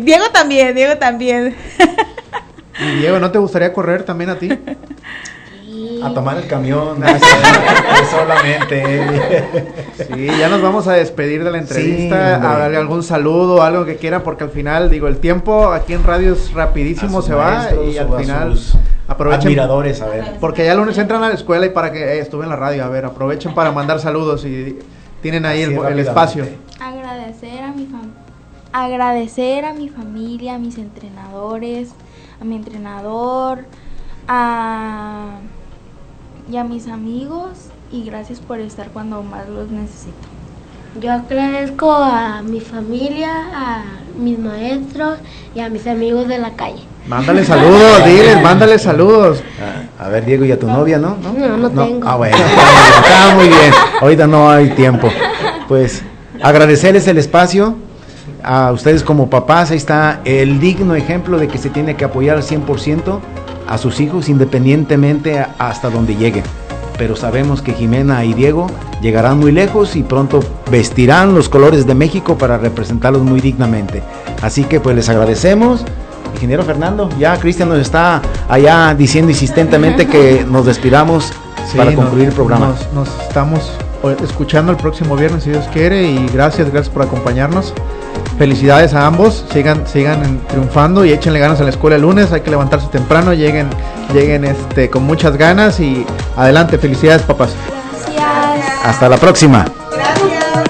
Diego también. Y Diego, ¿no te gustaría correr también a ti? A tomar el camión, solamente. Sí, ya nos vamos a despedir de la entrevista, Sí, a darle algún saludo, algo que quieran, porque al final, digo, el tiempo aquí en radio es rapidísimo, se va, y al final aprovechen. Admiradores, a ver. Porque ya el lunes entran a la escuela y para que estuve en la radio, a ver, aprovechen para mandar saludos y tienen ahí el espacio. Agradecer a mi familia, a mis entrenadores, a mi entrenador, y a mis amigos, y gracias por estar cuando más los necesito. Yo agradezco a mi familia, a mis maestros y a mis amigos de la calle. Mándale saludos, diles, mándale saludos. A ver, Diego, ¿y a tu novia, no? No tengo. Ah, bueno, está muy bien. Ahorita no hay tiempo. Pues agradecerles el espacio a ustedes como papás. Ahí está el digno ejemplo de que se tiene que apoyar al 100% a sus hijos, independientemente hasta donde lleguen. Pero sabemos que Jimena y Diego llegarán muy lejos y pronto vestirán los colores de México para representarlos muy dignamente. Así que pues les agradecemos. Ingeniero Fernando, ya Cristian nos está allá diciendo insistentemente que nos despidamos para concluir el programa. Nos estamos escuchando el próximo viernes, si Dios quiere, y gracias por acompañarnos. Felicidades a ambos, sigan triunfando y échenle ganas a la escuela el lunes, hay que levantarse temprano, lleguen con muchas ganas y adelante, felicidades papás. Gracias. Hasta la próxima.